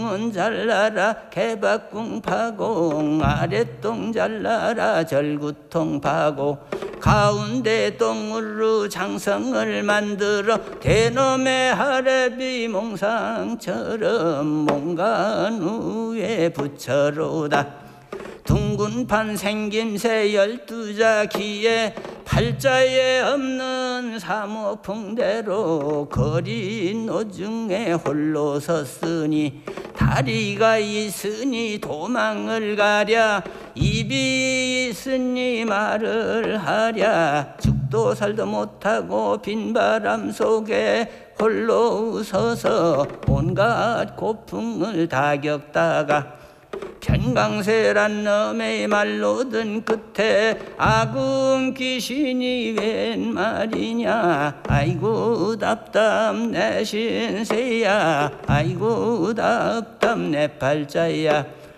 왼문 잘라라 개박궁 파공 아랫동 잘라라 절구통 파고 가운데 똥으로 장성을 만들어 대놈의 하래비 몽상처럼 몽간 위에 붙여로다. 둥근판 생김새 12자 기에 팔자에 없는 사모풍대로 거리 노중에 홀로 섰으니 다리가 있으니 도망을 가랴 입이 있으니 말을 하랴 죽도 살도 못하고 빈바람 속에 홀로 웃어서 온갖 고풍을 다 겪다가 편강세란 놈의 말로 든 끝에 아군 귀신이 웬 말이냐 아이고 답답 내 신세야 아이고 답답 내 팔자야